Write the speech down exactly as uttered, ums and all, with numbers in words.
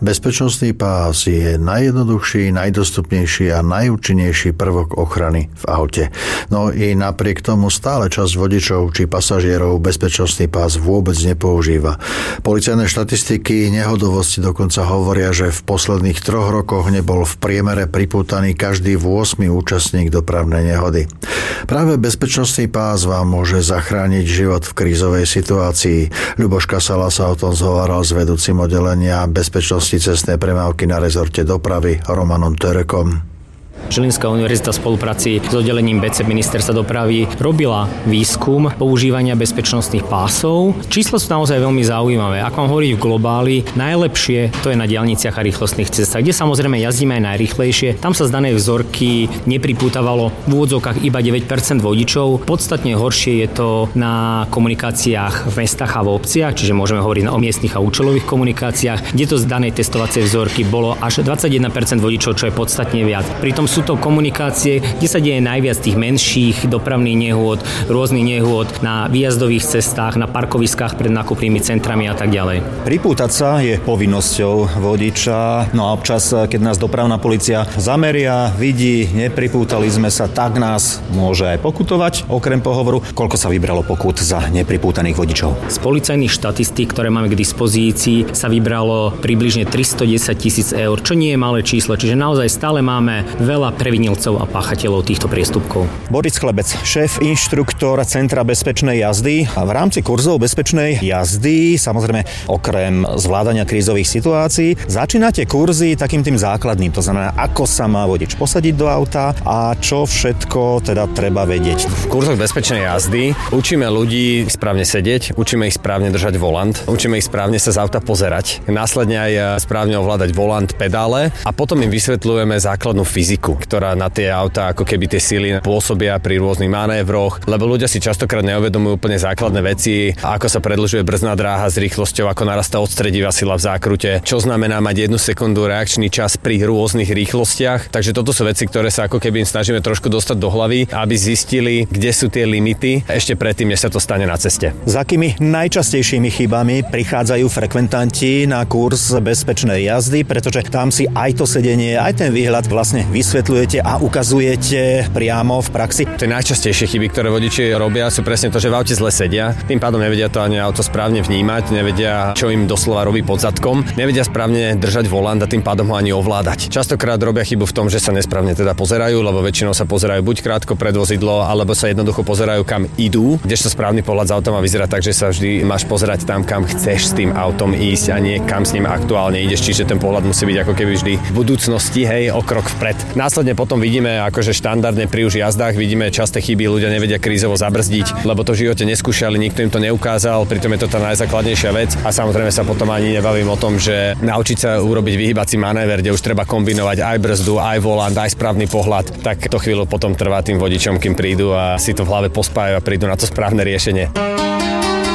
Bezpečnostný pás je najjednoduchší, najdostupnejší a najúčinnejší prvok ochrany v aute. No i napriek tomu stále časť vodičov či pasažierov bezpečnostný pás vôbec nepoužíva. Policajné štatistiky nehodovosti dokonca hovoria, že v posledných troch rokoch nebol v priemere pripútaný každý ôsmy účastník dopravnej nehody. Práve bezpečnostný pás vám môže zachrániť život v krízovej situácii. Ľuboš Kasala sa o tom zhováral s vedúcim oddelenia bezpečnosti cestnej premávky na rezorte dopravy Romanom Terekom. Žilinská univerzita v spolupráci s oddelením bé cé Ministerstva dopravy robila výskum používania bezpečnostných pásov. Čísla sú naozaj veľmi zaujímavé. Ako vám hovorí v globáli, najlepšie to je na diaľniciach a rýchlostných cestách, kde samozrejme jazdíme aj najrýchlejšie. Tam sa z danej vzorky nepripútavalo v úvodzovkách iba deväť percent vodičov. Podstatne horšie je to na komunikáciách v mestách a v obciach, čiže môžeme hovoriť o miestnych a účelových komunikáciách, kde to z danej testovacej vzorky bolo až dvadsaťjeden percent vodičov, čo je podstatne viac. Pritom sú to komunikácie, kde sa deje najviac tých menších dopravných nehôd, rôznych nehôd na výjazdových cestách, na parkoviskách pred nákupnými centrami a tak ďalej. Pripútať sa je povinnosťou vodiča, no a občas, keď nás dopravná polícia zameria, vidí, nepripútali sme sa, tak nás môže aj pokutovať. Okrem pohovoru, koľko sa vybralo pokút za nepripútaných vodičov? Z policajných štatistík, ktoré máme k dispozícii, sa vybralo približne tristodesať tisíc eur, čo nie je malé číslo, čiže naozaj stále máme veľa previnilcov a páchateľov týchto priestupkov. Boris Chlebec, šéf inštruktor Centra bezpečnej jazdy. A v rámci kurzov bezpečnej jazdy, samozrejme okrem zvládania krízových situácií, začínate kurzy takým tým základným, to znamená, ako sa má vodič posadiť do auta a čo všetko teda treba vedieť. V kurzoch bezpečnej jazdy učíme ľudí správne sedieť, učíme ich správne držať volant, učíme ich správne sa z auta pozerať, následne aj správne ovládať volant, pedále a potom im vysvetľujeme základnú fyziku, ktorá na tie autá ako keby tie sily pôsobia pri rôznych manévroch, lebo ľudia si častokrát neuvedomujú úplne základné veci, ako sa predĺžuje brzdná dráha s rýchlosťou, ako narastá odstredivá sila v zákrute, čo znamená mať jednu sekundu reakčný čas pri rôznych rýchlostiach. Takže toto sú veci, ktoré sa ako keby im snažíme trošku dostať do hlavy, aby zistili, kde sú tie limity ešte predtým, než sa to stane na ceste. S akými najčastejšími chybami prichádzajú frekventanti na kurz bezpečnej jazdy, pretože tam si aj to sedenie, aj ten výhľad vlastne vysvetľujete a ukazujete priamo v praxi? Tie najčastejšie chyby, ktoré vodiči robia, sú presne to, že v aute zle sedia, tým pádom nevedia to ani auto správne vnímať, nevedia, čo im doslova robí pod zadkom, nevedia správne držať volant a tým pádom ho ani ovládať. Častokrát robia chybu v tom, že sa nesprávne teda pozerajú, lebo väčšinou sa pozerajú buď krátko pred vozidlo, alebo sa jednoducho pozerajú kam idú, kdežto správny pohľad z autom má vyzerá tak, že sa vždy máš pozerať tam, kam chceš s tým autom ísť a nie kam s ním aktuálne ideš, čiže ten pohľad musí byť ako keby vždy v budúcnosti, hej, o krok vpred. Následne potom vidíme, akože štandardne pri už jazdách vidíme časté chyby, ľudia nevedia krízovo zabrzdiť, lebo to v živote neskúšali, nikto im to neukázal, pritom je to tá najzákladnejšia vec a samozrejme sa potom ani nebavím o tom, že naučiť sa urobiť vyhýbací manéver, kde už treba kombinovať aj brzdu, aj volant, aj správny pohľad, tak to chvíľu potom trvá tým vodičom, kým prídu a si to v hlave pospájajú a prídu na to správne riešenie.